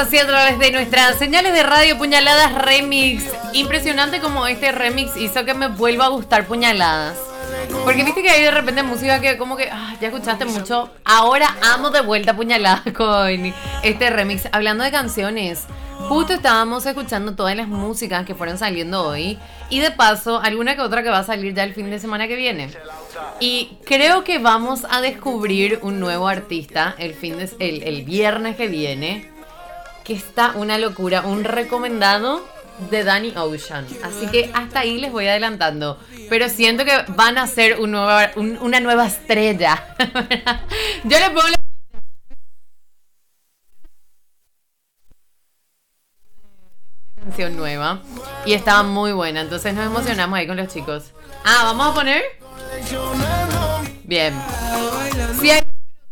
así a través de nuestras señales de radio Puñaladas Remix. Impresionante como este remix hizo que me vuelva a gustar Puñaladas. Porque viste que hay de repente música que como que ya escuchaste mucho. Ahora amo de vuelta Puñaladas con este remix. Hablando de canciones, justo estábamos escuchando todas las músicas que fueron saliendo hoy. Y de paso, alguna que otra que va a salir ya el fin de semana que viene. Y creo que vamos a descubrir un nuevo artista el viernes que viene. Que está una locura, un recomendado de Danny Ocean. Así que hasta ahí les voy adelantando. Pero siento que van a ser una nueva estrella. Yo le pongo una canción nueva. Y estaba muy buena. Entonces nos emocionamos ahí con los chicos. ¿Vamos a poner? Bien. Si hay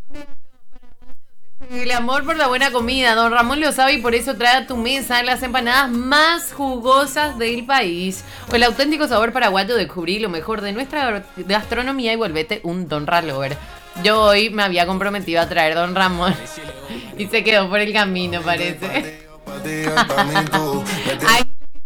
el amor por la buena comida, Don Ramón lo sabe y por eso trae a tu mesa las empanadas más jugosas del país. O el auténtico sabor paraguayo, descubrí lo mejor de nuestra gastronomía y volvete un Don Ralover. Yo hoy me había comprometido a traer Don Ramón y se quedó por el camino, parece. Ay.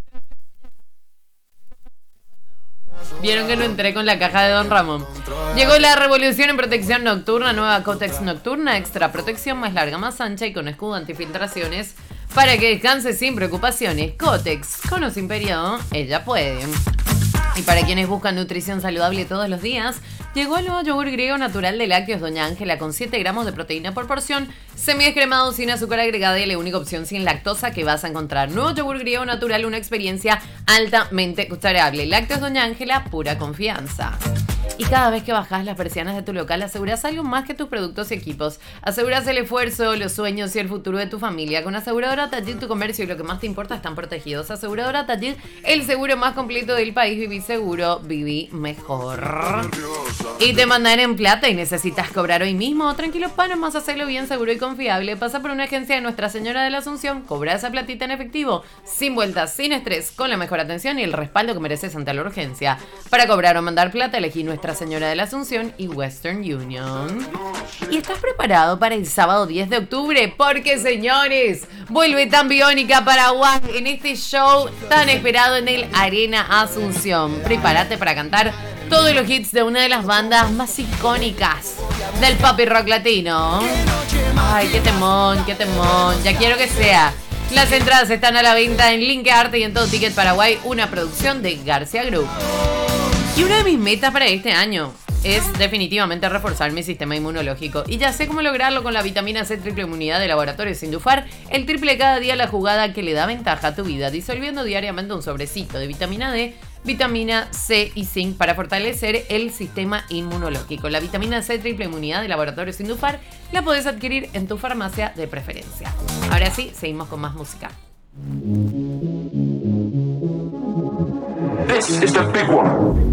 Vieron que no entré con la caja de Don Ramón. Llegó la revolución en protección nocturna. Nueva Cotex Nocturna. Extra protección más larga, más ancha y con escudo antifiltraciones. Para que descanse sin preocupaciones. Cotex, con o sin periodo, ella puede. Y para quienes buscan nutrición saludable todos los días, llegó el nuevo yogur griego natural de lácteos Doña Ángela con 7 gramos de proteína por porción, semidescremado sin azúcar agregada y la única opción sin lactosa que vas a encontrar. Nuevo yogur griego natural, una experiencia altamente gustable. Lácteos Doña Ángela, pura confianza. Y cada vez que bajas las persianas de tu local, aseguras algo más que tus productos y equipos. Aseguras el esfuerzo, los sueños y el futuro de tu familia. Con Aseguradora Taller, tu comercio y lo que más te importa están protegidos. Aseguradora Taller, el seguro más completo del país. Viví seguro, viví mejor. Y te mandan en plata y necesitas cobrar hoy mismo. Tranquilo, para más hacerlo bien, seguro y confiable. Pasa por una agencia de Nuestra Señora de la Asunción. Cobra esa platita en efectivo, sin vueltas, sin estrés, con la mejor atención y el respaldo que mereces ante la urgencia. Para cobrar o mandar plata, elegí Nuestra Señora de la Asunción y Western Union. ¿Y estás preparado para el sábado 10 de octubre? Porque, señores, vuelve Tan Biónica Paraguay en este show tan esperado en el Arena Asunción. Prepárate para cantar todos los hits de una de las bandas más icónicas del pop y rock latino. Ay, qué temón, qué temón. Ya quiero que sea. Las entradas están a la venta en Linkearte y en Todo Ticket Paraguay, una producción de García Group. Y una de mis metas para este año es definitivamente reforzar mi sistema inmunológico. Y ya sé cómo lograrlo con la vitamina C triple inmunidad de Laboratorios Indufar. El triple cada día la jugada que le da ventaja a tu vida, disolviendo diariamente un sobrecito de vitamina D, vitamina C y zinc para fortalecer el sistema inmunológico. La vitamina C triple inmunidad de Laboratorios Indufar la podés adquirir en tu farmacia de preferencia. Ahora sí, seguimos con más música. This is the big one.